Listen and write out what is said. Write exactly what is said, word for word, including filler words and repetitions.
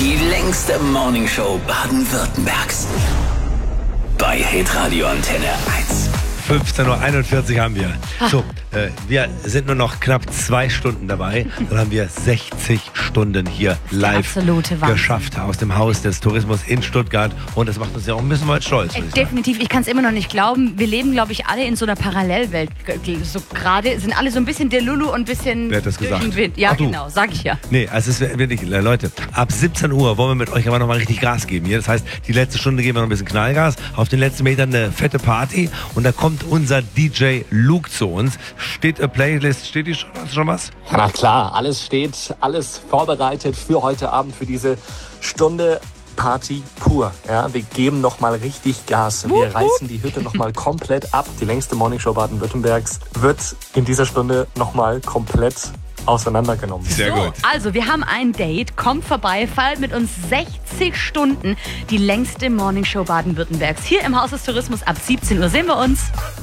Die längste Morningshow Baden-Württembergs. Bei Hitradio Antenne eins. fünfzehn Uhr einundvierzig haben wir. So, äh, wir sind nur noch knapp zwei Stunden dabei. Dann haben wir sechzig Stunden hier live geschafft aus dem Haus des Tourismus in Stuttgart. Und das macht uns ja auch ein bisschen weit stolz. Äh, definitiv, ich kann es immer noch nicht glauben. Wir leben, glaube ich, alle in so einer Parallelwelt. So gerade sind alle so ein bisschen der Lulu und ein bisschen Wer hat das durch gesagt? den Wind. Ja, Ach, du. genau, sag ich ja. Nee, also es ist wirklich, Leute, ab siebzehn Uhr wollen wir mit euch aber nochmal richtig Gas geben hier. Das heißt, die letzte Stunde geben wir noch ein bisschen Knallgas. Auf den letzten Metern eine fette Party. Und da kommt unser D J Luke zu uns. Steht eine Playlist, steht die schon, schon was? Ja, na klar, alles steht, alles vorbereitet für heute Abend, für diese Stunde Party pur. Ja, wir geben nochmal richtig Gas. Wir reißen die Hütte nochmal komplett ab. Die längste Morningshow Baden-Württembergs wird in dieser Stunde nochmal komplett auseinandergenommen. Sehr so, gut. Also, wir haben ein Date. Kommt vorbei, feiert mit uns sechzig Stunden die längste Morningshow Baden-Württembergs. Hier im Haus des Tourismus ab siebzehn Uhr sehen wir uns.